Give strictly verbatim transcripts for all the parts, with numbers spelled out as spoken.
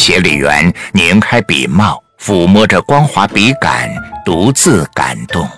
协理员拧开笔帽，抚摸着光滑笔杆，独自感动。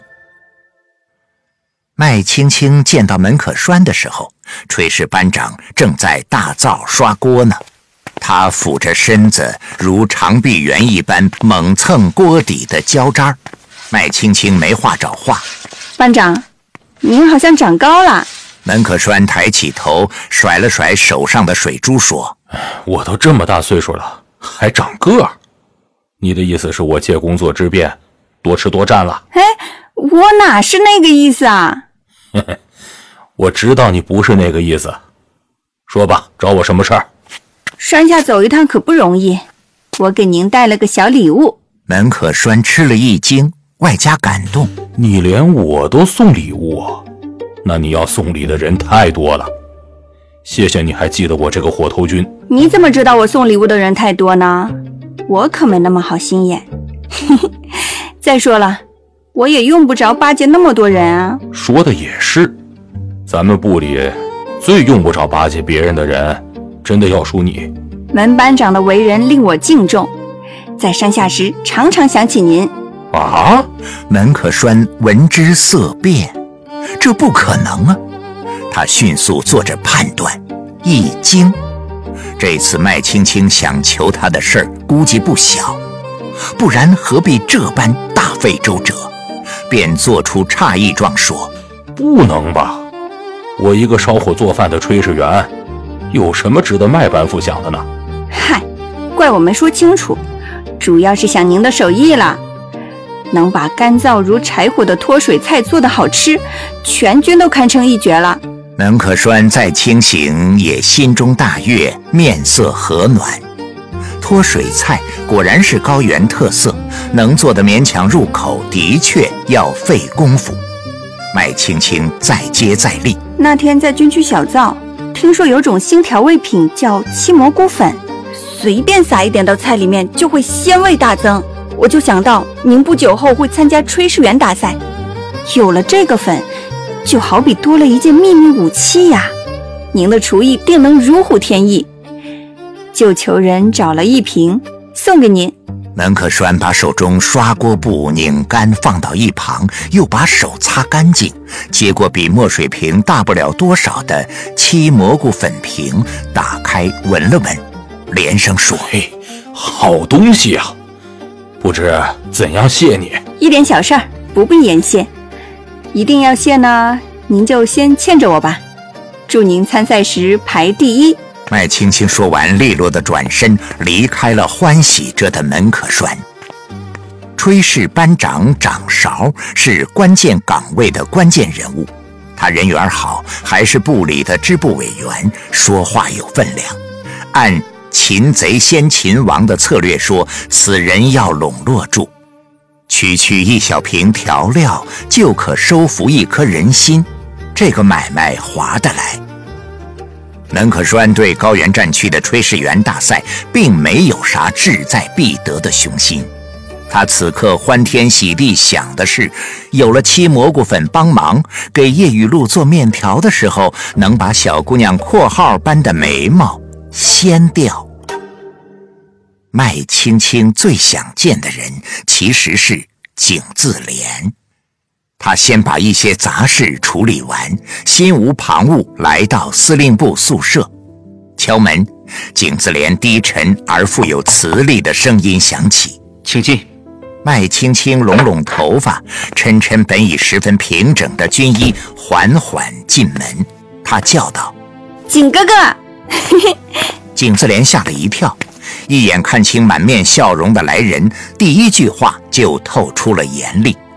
麦青青见到门可栓的时候，炊事班长正在大灶刷锅呢。他俯着身子，如长臂猿一般猛蹭锅底的焦渣。麦青青没话找话：“ 班长，您好像长高了。” 门可栓抬起头，甩了甩手上的水珠，说：“ 我都这么大岁数了，还长个儿？你的意思是我借工作之便，多吃多占了？” 哎，我哪是那个意思啊？ 嘿嘿，我知道你不是那个意思。说吧，找我什么事儿？ 山下走一趟可不容易，我给您带了个小礼物。 门可栓吃了一惊，外加感动。 你连我都送礼物啊？那你要送礼的人太多了。谢谢你还记得我这个火头军。 你怎么知道我送礼物的人太多呢？我可没那么好心眼。再说了，我也用不着巴结那么多人啊。 说的也是，咱们部里最用不着巴结别人的人，真的要数你。 门班长的为人令我敬重，在山下时常常想起您。 啊？ 门可栓闻之色变，这不可能啊！他迅速做着判断，一惊。这次麦青青想求他的事儿估计不小，不然何必这般大费周折？便做出诧异状说：“ 不能吧？我一个烧火做饭的炊事员，有什么值得麦班副想的呢？” 嗨，怪我没说清楚，主要是想您的手艺了。能把干燥如柴火的脱水菜做得好吃，全军都堪称一绝了。 门可栓再清醒，也心中大悦，面色和暖。脱水菜果然是高原特色，能做得勉强入口，的确要费功夫。麦青青再接再厉。 那天在军区小灶，听说有种新调味品叫七蘑菇粉，随便撒一点到菜里面就会鲜味大增。我就想到您不久后会参加炊事员大赛，有了这个粉，就好比多了一件秘密武器呀！您的厨艺定能如虎添翼。就求人找了一瓶送给您。 门可栓把手中刷锅布拧干放到一旁，又把手擦干净，接过比墨水瓶大不了多少的七蘑菇粉瓶，打开闻了闻，连声说：“ 嘿，好东西啊！不知怎样谢你？” 一点小事儿，不必言谢。一定要谢呢，您就先欠着我吧。祝您参赛时排第一。 麦青青说完，利落地转身离开了欢喜着的门可栓。炊事班长掌勺是关键岗位的关键人物，他人缘好，还是部里的支部委员，说话有分量。按擒贼先擒王的策略说，此人要笼络住，区区一小瓶调料就可收服一颗人心，这个买卖划得来。门可栓对高原战区的炊事员大赛并没有啥志在必得的雄心，他此刻欢天喜地想的是，有了七蘑菇粉帮忙，给叶雨露做面条的时候，能把小姑娘括号般的眉毛掀掉。麦青青最想见的人其实是景自怜。他先把一些杂事处理完，心无旁骛来到司令部宿舍。敲门，景自怜低沉而富有磁力的声音响起：“ 请进。” 麦青青拢拢头发，抻抻本已十分平整的军衣，缓缓进门。他叫道：“ 景哥哥！” 景自怜吓了一跳，一眼看清满面笑容的来人，第一句话就透出了严厉。